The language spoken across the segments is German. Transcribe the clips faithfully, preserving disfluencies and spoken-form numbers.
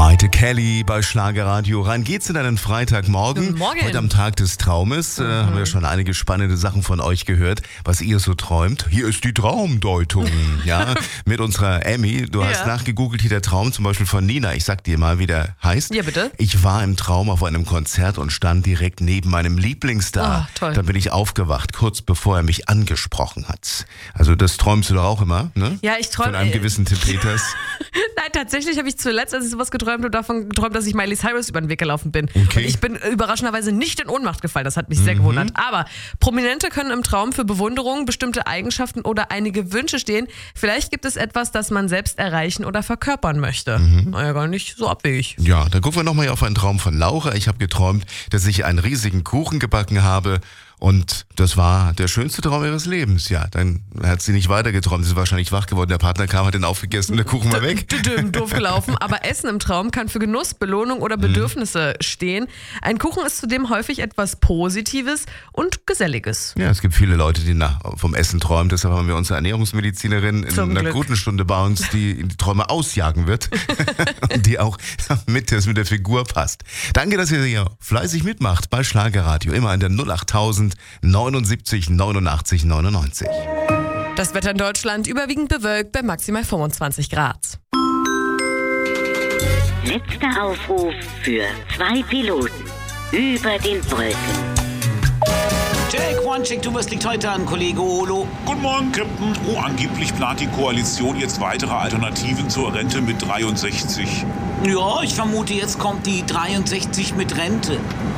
Maite Kelly bei Schlagerradio. Rein geht's in einen Freitagmorgen. Guten Morgen. Heute am Tag des Traumes. Äh, haben wir schon einige spannende Sachen von euch gehört, was ihr so träumt. Hier ist die Traumdeutung. Ja, mit unserer Emmy. Du hast Ja. nachgegoogelt, hier der Traum zum Beispiel von Nina. Ich sag dir mal, wie der heißt. Ja, bitte. Ich war im Traum auf einem Konzert und stand direkt neben meinem Lieblingsstar. Ah, toll. Dann bin ich aufgewacht, kurz bevor er mich angesprochen hat. Also das träumst du doch auch immer, ne? Ja, ich träume. Von einem gewissen Tim Peters. Nein, tatsächlich habe ich zuletzt, als ich sowas geträumt habe, davon geträumt, dass ich Miley Cyrus über den Weg gelaufen bin. Okay. Und ich bin überraschenderweise nicht in Ohnmacht gefallen. Das hat mich sehr gewundert. Aber Prominente können im Traum für Bewunderung, bestimmte Eigenschaften oder einige Wünsche stehen. Vielleicht gibt es etwas, das man selbst erreichen oder verkörpern möchte. Naja, gar nicht so abwegig. Ja, dann gucken wir nochmal auf einen Traum von Laura. Ich habe geträumt, dass ich einen riesigen Kuchen gebacken habe. Und das war der schönste Traum ihres Lebens. Ja, dann hat sie nicht weiter geträumt. Sie ist wahrscheinlich wach geworden. Der Partner kam, hat den aufgegessen und der Kuchen war weg. Düdüm, doof gelaufen. Aber Essen im Traum kann für Genuss, Belohnung oder Bedürfnisse stehen. Ein Kuchen ist zudem häufig etwas Positives und Geselliges. Ja, es gibt viele Leute, die nach, vom Essen träumen. Deshalb haben wir unsere Ernährungsmedizinerin in Zum einer Glück. guten Stunde bei uns, die die Träume ausjagen wird. Und die auch mit, das mit der Figur passt. Danke, dass ihr hier fleißig mitmacht bei Schlagerradio. Immer in der null achttausend neunundsiebzig neunundachtzig neunundneunzig. Das Wetter in Deutschland überwiegend bewölkt bei maximal fünfundzwanzig Grad. Letzter Aufruf für zwei Piloten über den Wolken. Jake, One-Check, du, was liegt heute an, Kollege Olo? Guten Morgen, Captain. Oh, angeblich plant die Koalition jetzt weitere Alternativen zur Rente mit dreiundsechzig. Ja, ich vermute, jetzt kommt die dreiundsechzig mit Rente.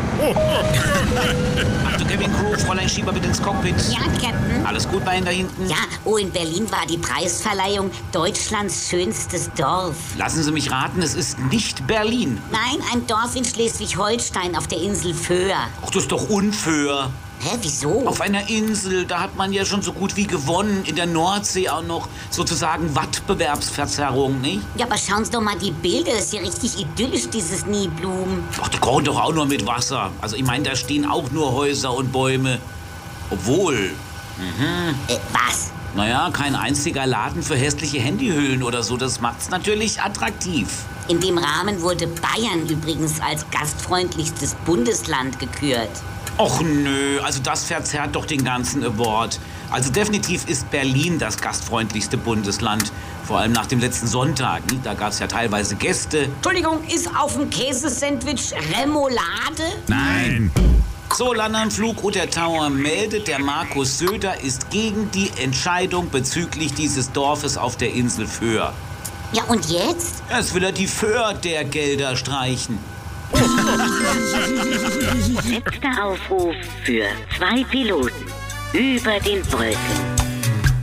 Achtung, Kevin Crew, Fräulein Schieber bitte ins Cockpit. Ja, Captain. Alles gut bei Ihnen da hinten? Ja, oh, in Berlin war die Preisverleihung Deutschlands schönstes Dorf. Lassen Sie mich raten, es ist nicht Berlin. Nein, ein Dorf in Schleswig-Holstein auf der Insel Föhr. Ach, das ist doch unfair. Hä, wieso? Auf einer Insel, da hat man ja schon so gut wie gewonnen. In der Nordsee auch noch sozusagen Wettbewerbsverzerrung, nicht? Ja, aber schauen Sie doch mal die Bilder. Das ist ja richtig idyllisch, dieses Nibelungen. Ach, die kochen doch auch nur mit Wasser. Also ich meine, da stehen auch nur Häuser und Bäume. Obwohl, Äh, was? naja, kein einziger Laden für hässliche Handyhüllen oder so. Das macht's natürlich attraktiv. In dem Rahmen wurde Bayern übrigens als gastfreundlichstes Bundesland gekürt. Och nö, also das verzerrt doch den ganzen Award. Also definitiv ist Berlin das gastfreundlichste Bundesland. Vor allem nach dem letzten Sonntag. nicht? Da gab's ja teilweise Gäste. Entschuldigung, ist auf dem Käsesandwich Remoulade? Nein. So, Landanflug Uter Tower meldet, der Markus Söder ist gegen die Entscheidung bezüglich dieses Dorfes auf der Insel Föhr. Ja, und jetzt? Jetzt will er die Föhr der Gelder streichen. Letzter Aufruf für zwei Piloten über den Wolken.